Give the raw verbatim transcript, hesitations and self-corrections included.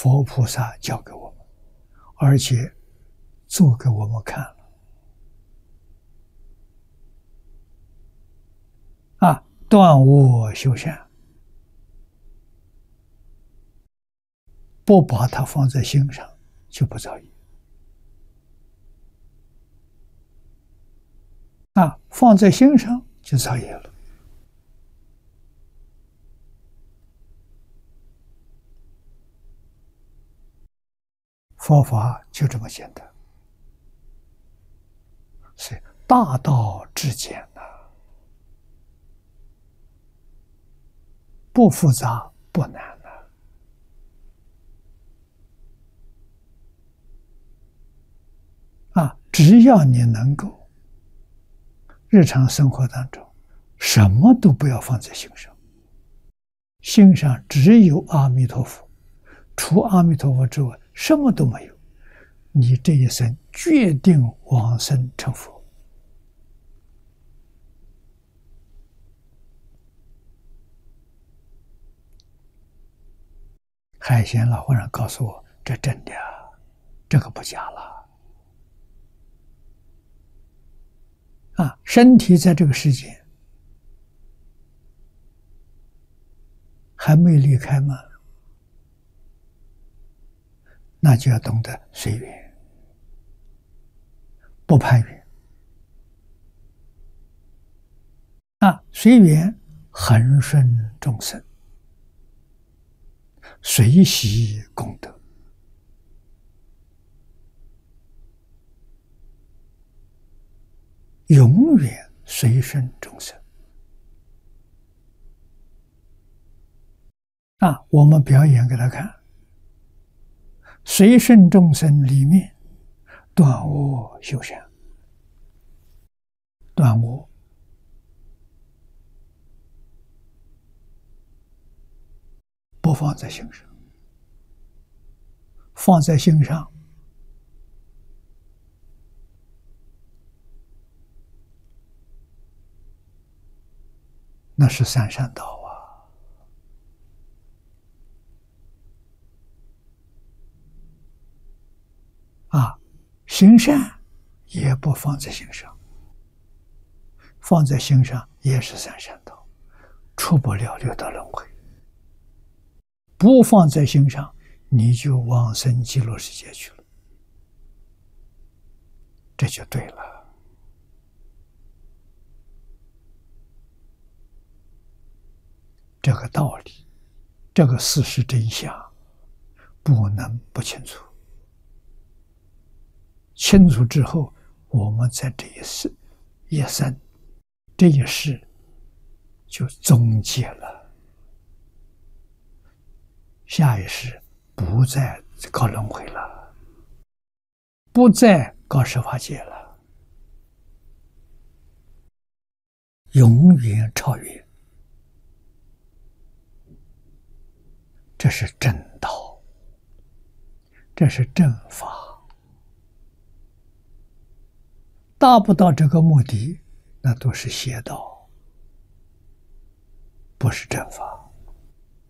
佛菩萨教给我们，而且做给我们看了。啊，断恶修善，不把它放在心上，就不造业。啊，放在心上就造业了。佛法就这么简单，所以大道至简呐、啊，不复杂不难呐、啊。啊，只要你能够日常生活当中什么都不要放在心上，心上只有阿弥陀佛，除阿弥陀佛之外什么都没有，你这一生决定往生成佛。海贤老和尚告诉我，这真的啊，这个不假了。啊，身体在这个世界还没离开吗？那就要懂得随缘，不攀缘。啊，随缘恒顺众生，随喜功德。永远随顺众生。啊，我们表演给他看。随顺众生里面，断恶修善。断恶不放在心上，放在心上那是三善道啊！啊，行善也不放在心上，放在心上也是三善道，出不了六道轮回。不放在心上，你就往生极乐世界去了，这就对了。这个道理，这个事实真相，不能不清楚。清楚之后，我们在这一世、一生、这一世就终结了。下一世不再搞轮回了，不再搞十法界了，永远超越。这是正道，这是正法。达不到这个目的，那都是邪道，不是正法。